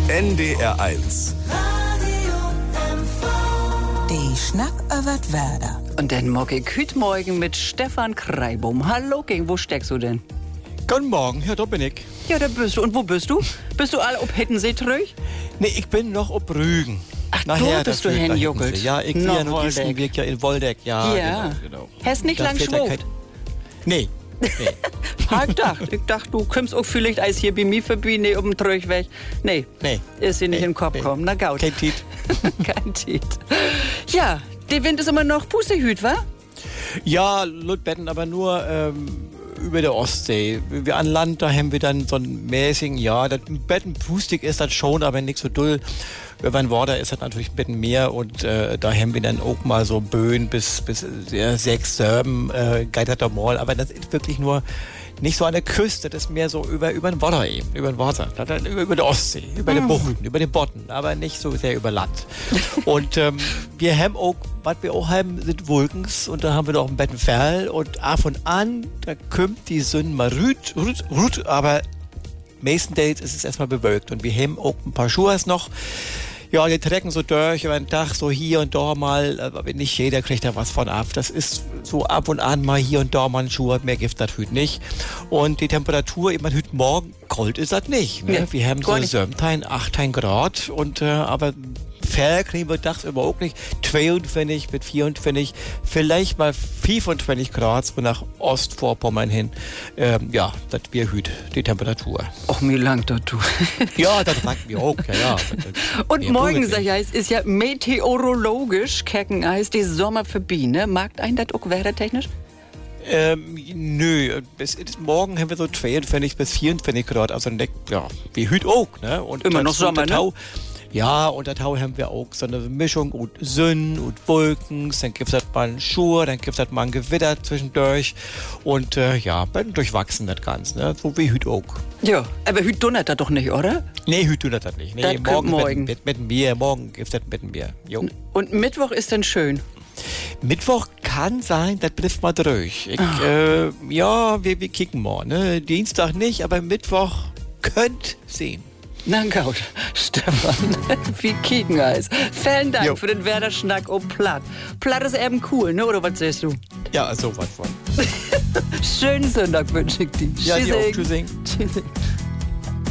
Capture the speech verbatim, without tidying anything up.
N D R eins. Die Schnack über Werder. Und dann mag ich heute Morgen mit Stefan Kreibum. Hallo, gegen wo steckst du denn? Guten Morgen, ja, da bin ich. Ja, da bist du. Und wo bist du? Bist du alle ob Hettensee trüg? Nee, ich bin noch ob Rügen. Ach, Nachher, du bist da du führt hinjuckelt. Hinsee. Ja, ich No, bin ja nur Woldeck. diesen Weg ja in Woldeck. Ja, Ja. genau, genau. Hast nicht Da lang fährt ja schwoft? kein- Nee, nee. Hab ich gedacht. Ich dachte, du kommst auch vielleicht als hier bei mir vorbei, nee, um den Trüg weg. Nee, Nee. ist dir nicht Nee, in den Kopf nee. gekommen. Na gaut. Kein Tiet. Kein Tiet. Ja, der Wind ist immer noch Pustehüt, wa? Ja, Lutbetten, aber nur ähm, über der Ostsee. Wir an Land, da haben wir dann so einen mäßigen, ja, das Betten pustig ist das schon, aber nicht so doll. Über den Water ist das natürlich ein bisschen mehr und äh, da haben wir dann auch mal so Böen bis, bis äh, sechs, sieben, äh, geht das doch mal, aber das ist wirklich nur nicht so an der Küste, das ist mehr so über, über den Wasser eben, über den Wasser, das, das, über, über die Ostsee, über die Buchten, über den Botten, aber nicht so sehr über Land. Und ähm, wir haben auch, was wir auch haben, sind Wolkens und da haben wir noch ein Bettenferl und ab und an, da kommt die Sonne mal rüt, rüt, rüt, aber meistens ist es erstmal bewölkt und wir haben auch ein paar Schuhe noch. Ja, die trecken so durch über den Tag, so hier und da mal, aber nicht jeder kriegt da was von ab. Das ist so ab und an mal hier und da mal ein Schuh, mehr Gift das heute nicht. Und die Temperatur, ich meine, heute Morgen kalt ist das nicht. Ne? Nee, wir haben gar so nicht. siebzehn, achtzehn Grad und äh, aber Fell kriegen wir tags überhaupt nicht. zweiundzwanzig mit vierundzwanzig, vielleicht mal fünfundzwanzig Grad so nach Ostvorpommern hin. Ähm, ja, das wäre heute die Temperatur. Och, mir lang dort, du. Ja, das sagt mir auch, ja, ja. Und Ja, morgen, wirklich. sag ich, es ist ja meteorologisch, kecken heißt die Sommer vorbei, ne? Mag ein das auch wettertechnisch? Ähm, nö, bis, bis morgen haben wir so zweiundzwanzig bis vierundzwanzig Grad, also nicht, ja, wie heute auch, ne? Und Immer noch dazu Sommer, der ne? Tau, ja, und der Tau haben wir auch so eine Mischung und Sonne und Wolken, dann gibt es mal einen Schur, dann gibt es mal ein Gewitter zwischendurch und äh, ja, dann durchwachsen das Ganze, ne? So wie heute auch. Ja, aber heute donnert das doch nicht, oder? Nee, heute tut das nicht. Nee, Das kommt morgen, morgen. Mit, mit, mit mir, morgen gibt es das mit mir. Jo. Und Mittwoch ist dann schön. Mittwoch kann sein, das bleibt mal durch. Ich, Ah. äh, ja, wir, wir kicken mal. Ne? Dienstag nicht, aber Mittwoch könnt sehen. Na gut, Stefan, wie Kiekeneis. Vielen Dank Jo. für den Werder-Schnack oh Platt. Platt ist eben cool, ne? Oder was siehst du? Ja, so was von. Schönen Sonntag wünsche ich dir. Ja, dir auch. Tschüssing. Tschüssing. Tschüssing.